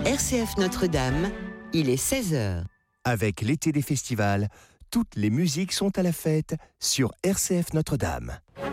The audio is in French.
RCF Notre-Dame, il est 16 h. Avec l'été des festivals, toutes les musiques sont à la fête sur RCF Notre-Dame.